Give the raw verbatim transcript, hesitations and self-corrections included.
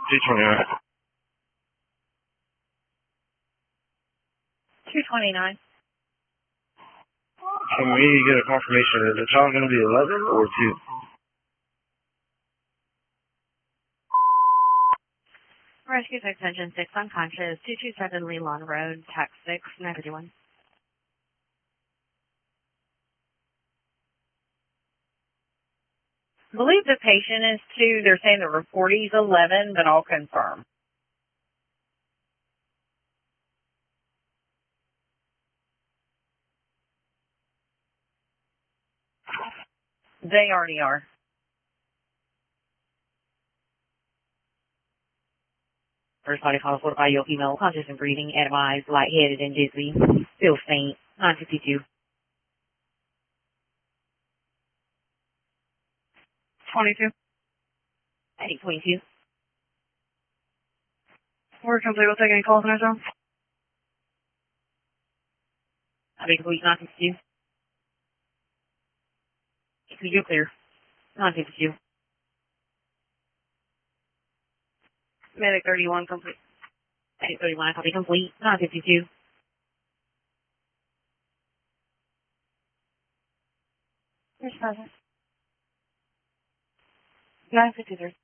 two twenty-nine. two twenty-nine. Can we get a confirmation? Is the child going to be eleven or two? Rescue extension six unconscious, two two seven Leland Road, tax six, nine fifty-one. I believe the patient is two. They're saying the report is eleven, but I'll confirm. They already are. First body call reported by your female, conscious and breathing, atomized, lightheaded, and dizzy. Still faint. nine fifty-two. twenty-two. eight twenty-two. We're complete. We'll take any calls on ourselves. I'll be complete. nine fifty-two. You're clear. nine fifty-two. Medic thirty-one complete. eight thirty-one, copy complete. nine fifty-two. Here's present. nine fifty-three.